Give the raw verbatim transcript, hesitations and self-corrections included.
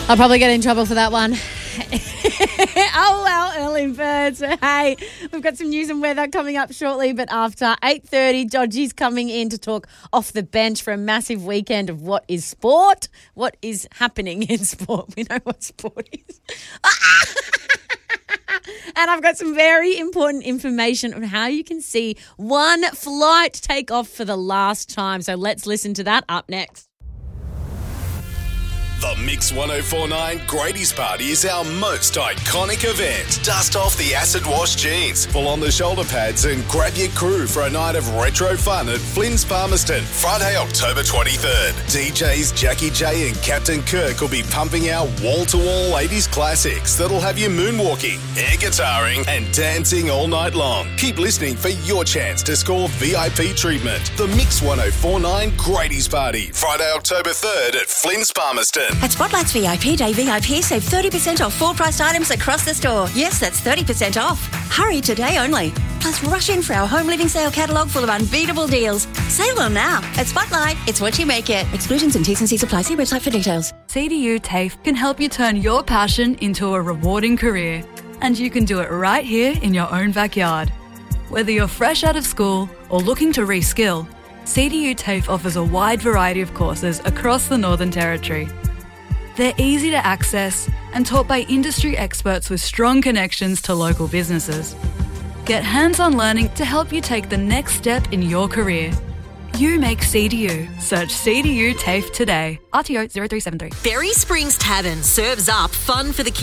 I'll probably get in trouble for that one. Oh, well, early birds. Hey, we've got some news and weather coming up shortly, but after eight thirty, Dodgy's coming in to talk off the bench for a massive weekend of what is sport, what is happening in sport. We know what sport is. And I've got some very important information on how you can see one flight take off for the last time. So let's listen to that up next. The Mix one oh four point nine Grady's Party is our most iconic event. Dust off the acid wash jeans, pull on the shoulder pads and grab your crew for a night of retro fun at Flynn's Palmerston, Friday, October twenty-third. D Js Jackie J and Captain Kirk will be pumping out wall-to-wall eighties classics that'll have you moonwalking, air guitaring and dancing all night long. Keep listening for your chance to score V I P treatment. The Mix one oh four point nine Grady's Party, Friday, October third at Flynn's Palmerston. At Spotlight's V I P Day V I P, save thirty percent off full-priced items across the store. Yes, that's thirty percent off. Hurry today only. Plus, rush in for our home living sale catalogue full of unbeatable deals. Save on now. At Spotlight, it's what you make it. Exclusions and T's and C's apply. See website for details. C D U TAFE can help you turn your passion into a rewarding career. And you can do it right here in your own backyard. Whether you're fresh out of school or looking to reskill, C D U TAFE offers a wide variety of courses across the Northern Territory. They're easy to access and taught by industry experts with strong connections to local businesses. Get hands-on learning to help you take the next step in your career. You make C D U. Search C D U TAFE today. R T O zero three seven three. Berry Springs Tavern serves up fun for the kids.